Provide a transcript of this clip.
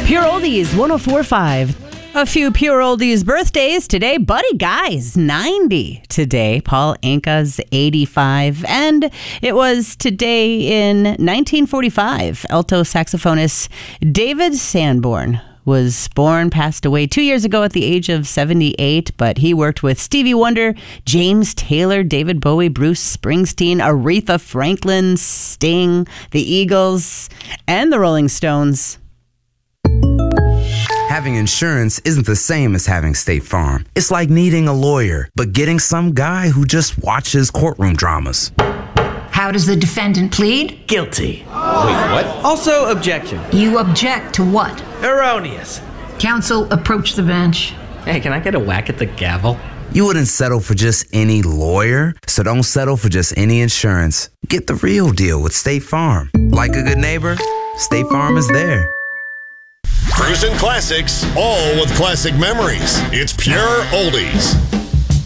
Pure Oldies 104.5. A few Pure Oldies birthdays today. Buddy Guy's 90 today. Paul Anka's 85. And it was today in 1945. Alto saxophonist David Sanborn was born, passed away 2 years ago at the age of 78, but he worked with Stevie Wonder, James Taylor, David Bowie, Bruce Springsteen, Aretha Franklin, Sting, the Eagles, and the Rolling Stones. Having insurance isn't the same as having State Farm. It's like needing a lawyer, but getting some guy who just watches courtroom dramas. How does the defendant plead? Guilty. Wait, what? Also, objection. You object to what? Erroneous. Counsel, approach the bench. Hey, can I get a whack at the gavel? You wouldn't settle for just any lawyer, so don't settle for just any insurance. Get the real deal with State Farm. Like a good neighbor, State Farm is there. Cruising Classics, all with classic memories. It's Pure Oldies.